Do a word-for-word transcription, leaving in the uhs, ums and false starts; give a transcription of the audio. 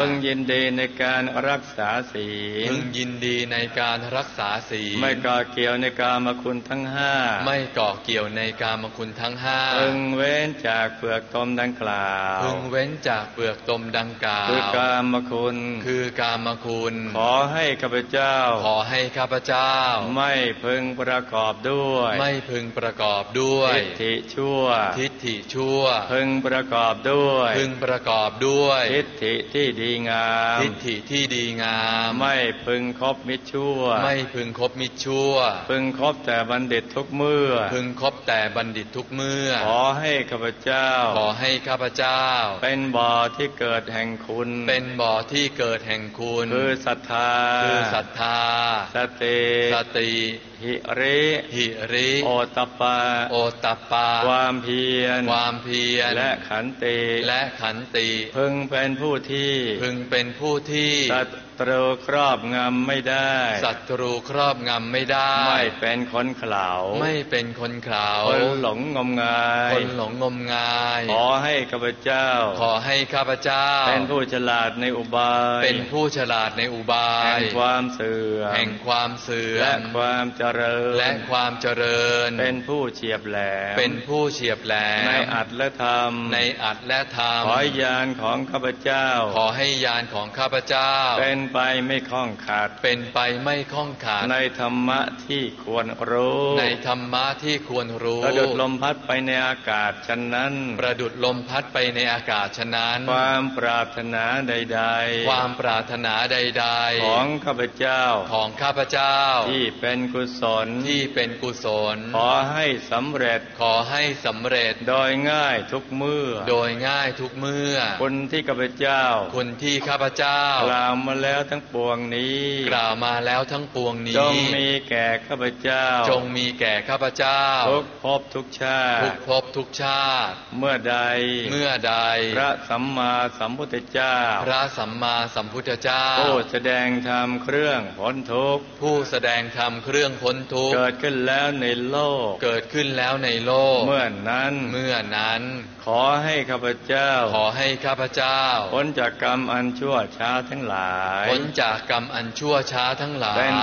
พึงยินดีในการรักษาศีลพึงยินดีในการรักษาศีลไม่ก่อเกี่ยวในกามคุณทั้งห้าไม่ก่อเกี่ยวในกามคุณทั้งห้าพึงเว้นจากเปลือกตมดังกล่าวพึงเว้นจากเปลือกตมดังกล่าวคือกามคุณคือกามคุณขอให้ข้าพเจ้าขอให้ข้าพเจ้าไม่พึงประกอบด้วยไม่พึงประกอบด้วยทิฏฐิชั่วทิฏฐิชั่วพึงประกอบด้วยพึงประกอบด้วยทิฏฐิที่ดีงามทิฏฐิที่ดีงามไม่พึงคบมิตรชั่วไม่พึงคบมิตรชั่วพึงคบแต่บัณฑิตทุกเมื่อพึงคบแต่บัณฑิตทุกเมื่อขอให้ข้าพเจ้าขอให้ข้าพเจ้าเป็นบ่อที่เกิดแห่งคุณเป็นบ่อที่เกิดแห่งคุณคือศรัทธาคือศรัทธาสติสติหิริหิริโอตตัปปะโอตตัปปะความเพียรความเพียรและขันติและขันติพึงเป็นผู้ที่พึงเป็นผู้ที่ศัตรูครอบงำไม่ได้ศัตรูครอบงำไม่ได้ไม่เป็นคนเขลาไม่เป็นคนเขลาคนหลงงมงายคนหลงงมงายขอให้ข้าพเจ้าขอให้ข้าพเจ้าเป็นผู้ฉลาดในอุบายเป็นผู้ฉลาดในอุบายแห่งความเสื่อมแห่งความเสื่อมและความเจริญและความเจริญเป็นผู้เฉียบแหลมเป็นผู้เฉียบแหลมในอัตและธรรมในอัตและธรรมขอญาณของข้าพเจ้าขอให้ญาณของข้าพเจ้าเป็นไปไม่ข้องขาดเป็นไปไม่ข้องขาดในธรรมะที่ควรรู้ในธรรมะที่ควรรู้ประดุจลมพัดไปในอากาศฉะนั้นประดุจลมพัดไปในอากาศฉะนั้นความปรารถนาใดๆความปรารถนาใดๆของข้าพเจ้าของข้าพเจ้าที่เป็นกุศลที่เป็นกุศลขอให้สำเร็จขอให้สำเร็จโดยง่ายทุกเมื่อโดยง่ายทุกเมื่อคุณที่ข้าพเจ้าคุณที่ข้าพเจ้ากล่าวมาแล้วทั้งปวงนี้กล่าวมาแล้วทั้งปวงนี้จงมีแก่ข้าพเจ้าจงมีแก่ข้าพเจ้าทุกภพทุกชาติทุกภพทุกชาติเมื่อใดเมื่อใดพระสัมมาสัมพุทธเจ้าพระสัมมาสัมพุทธเจ้าผู้แสดงธรรมเครื่องพ้นทุกข์ผู้แสดงธรรมเครื่องพ้นทุกข์เกิดขึ้นแล้วในโลกเกิดขึ้นแล้วในโลกเมื่อนั้นเมื่อนั้นขอให้ข้าพเจ้าขอให้ข้าพเจ้าพ้นจากกรรมอันชั่วช้าทั้งหลายพ้นจากกรรมอันชั่วช้าทั้งหลายเป็น